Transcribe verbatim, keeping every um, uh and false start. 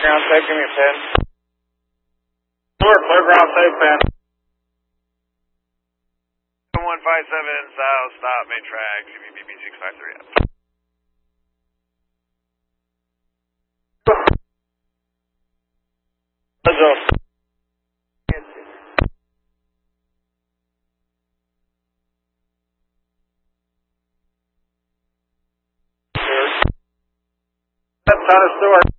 ground safe, give me a pin. Clear, clear ground safe, pin. one five seven south, stop, main track, C B B B six five three. Let's go. That's Tyler Stewart.